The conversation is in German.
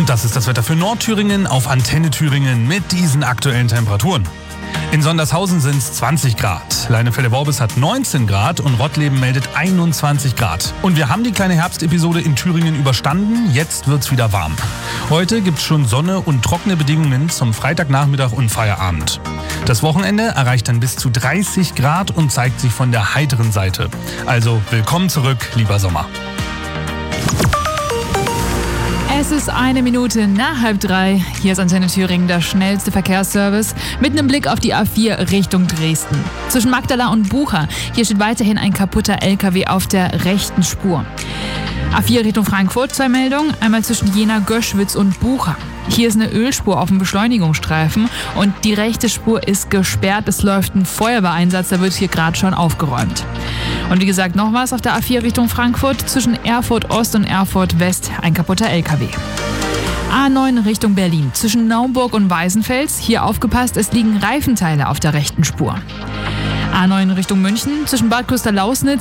Und das ist das Wetter für Nordthüringen auf Antenne Thüringen mit diesen aktuellen Temperaturen. In Sondershausen sind es 20 Grad, Leinefelde-Worbis hat 19 Grad und Rottleben meldet 21 Grad. Und wir haben die kleine Herbstepisode in Thüringen überstanden, jetzt wird's wieder warm. Heute gibt's schon Sonne und trockene Bedingungen zum Freitagnachmittag und Feierabend. Das Wochenende erreicht dann bis zu 30 Grad und zeigt sich von der heiteren Seite. Also willkommen zurück, lieber Sommer. Es ist 1 Minute nach 2:30. Hier ist Antenne Thüringen, der schnellste Verkehrsservice, mit einem Blick auf die A4 Richtung Dresden. Zwischen Magdala und Bucha, hier steht weiterhin ein kaputter LKW auf der rechten Spur. A4 Richtung Frankfurt, 2 Meldungen, einmal zwischen Jena, Göschwitz und Bucha. Hier ist eine Ölspur auf dem Beschleunigungsstreifen und die rechte Spur ist gesperrt. Es läuft ein Feuerwehreinsatz, da wird hier gerade schon aufgeräumt. Und wie gesagt, noch was auf der A4 Richtung Frankfurt, zwischen Erfurt Ost und Erfurt West, ein kaputter LKW. A9 Richtung Berlin, zwischen Naumburg und Weißenfels, hier aufgepasst, es liegen Reifenteile auf der rechten Spur. A9 Richtung München, zwischen Bad Köster-Lausnitz